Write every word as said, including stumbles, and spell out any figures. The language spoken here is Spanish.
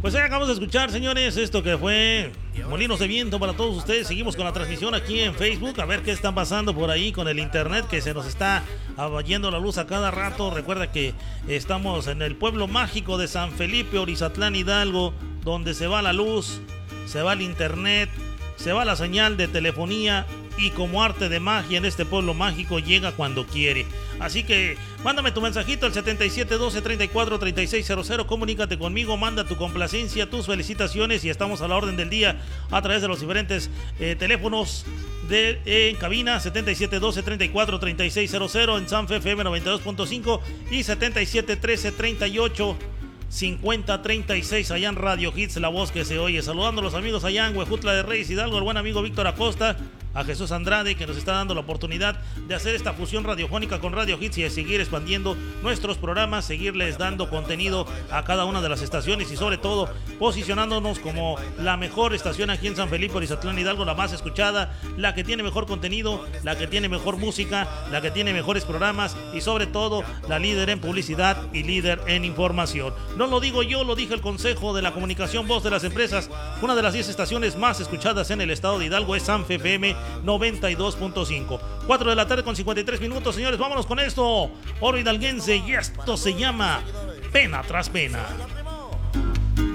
Pues ahí acabamos de escuchar, señores, esto que fue Molinos de Viento para todos ustedes. Seguimos con la transmisión aquí en Facebook, a ver qué está pasando por ahí con el internet, que se nos está yendo la luz a cada rato. Recuerda que estamos en el pueblo mágico de San Felipe, Orizatlán, Hidalgo, donde se va la luz, se va el internet, se va la señal de telefonía, y como arte de magia en este pueblo mágico llega cuando quiere. Así que mándame tu mensajito al setenta y siete doce treinta y cuatro treinta y seis cero cero, comunícate conmigo, manda tu complacencia, tus felicitaciones, y estamos a la orden del día a través de los diferentes eh, teléfonos de eh, en cabina, setenta y siete doce treinta y cuatro treinta y seis cero cero en Sanfe F M noventa y dos punto cinco y setenta y siete trece treinta y ocho cincuenta treinta y seis allá en Radio Hits, la voz que se oye. Saludando a los amigos allá en Huejutla de Reyes, Hidalgo, el buen amigo Víctor Acosta, a Jesús Andrade, que nos está dando la oportunidad de hacer esta fusión radiofónica con Radio Hits y de seguir expandiendo nuestros programas, seguirles dando contenido a cada una de las estaciones y sobre todo posicionándonos como la mejor estación aquí en San Felipe, Orizatlán, Hidalgo, la más escuchada, la que tiene mejor contenido, la que tiene mejor música, la que tiene mejores programas y sobre todo la líder en publicidad y líder en información. No lo digo yo, lo dije el Consejo de la Comunicación, voz de las empresas. Una de las diez estaciones más escuchadas en el estado de Hidalgo es Sanfe F M noventa y dos punto cinco. cuatro de la tarde con cincuenta y tres minutos, señores. Vámonos con esto, oro hidalguense, y esto se llama Pena tras Pena.